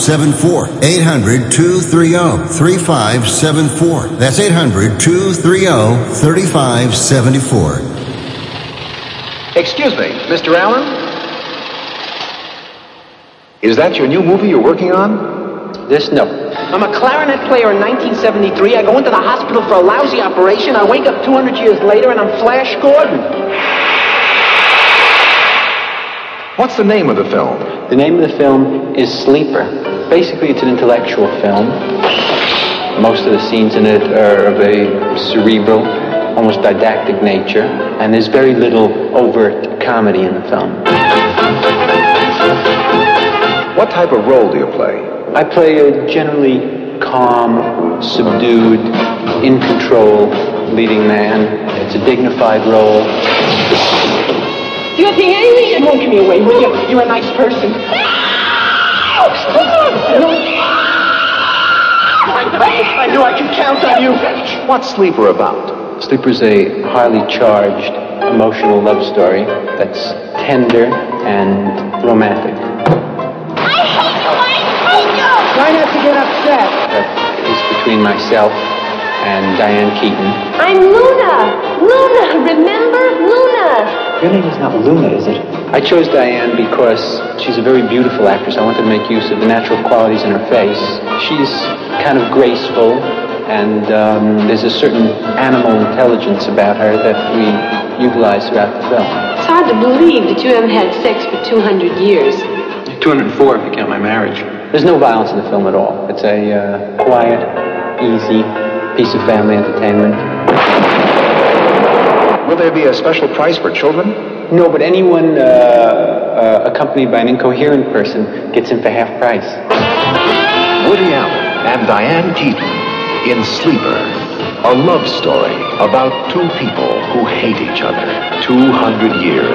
3574. 800-230-3574. That's 800-230-3574. Excuse me, Mr. Allen? Is that your new movie you're working on? No. I'm a clarinet player in 1973. I go into the hospital for a lousy operation. I wake up 200 years later and I'm Flash Gordon. What's the name of the film? The name of the film is Sleeper. Basically, it's an intellectual film. Most of the scenes in it are of a cerebral, almost didactic nature, and there's very little overt comedy in the film. What type of role do you play? I play a generally calm, subdued, in control leading man. It's a dignified role. You're the alien! You won't give me away, will you? You're a nice person. I knew I could count on you. What's Sleeper about? Sleeper's a highly charged, emotional love story that's tender and romantic. I hate you! Try not to get upset. It's between myself and Diane Keaton. I'm Luna! Luna! Remember? Luna! Your name is not Luna, is it? I chose Diane because she's a very beautiful actress. I wanted to make use of the natural qualities in her face. She's kind of graceful, and there's a certain animal intelligence about her that we utilize throughout the film. It's hard to believe that you haven't had sex for 200 years. 204 if you count my marriage. There's no violence in the film at all. It's a quiet, easy piece of family entertainment. Will there be a special price for children? No, but anyone accompanied by an incoherent person gets in for half price. Woody Allen and Diane Keaton in Sleeper, a love story about two people who hate each other 200 years.